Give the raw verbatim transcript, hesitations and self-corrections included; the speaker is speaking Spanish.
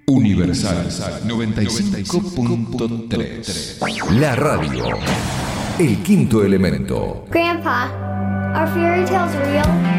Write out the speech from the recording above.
Universal noventa y cinco punto tres. La radio. El quinto elemento. Grandpa, are fairy tales real?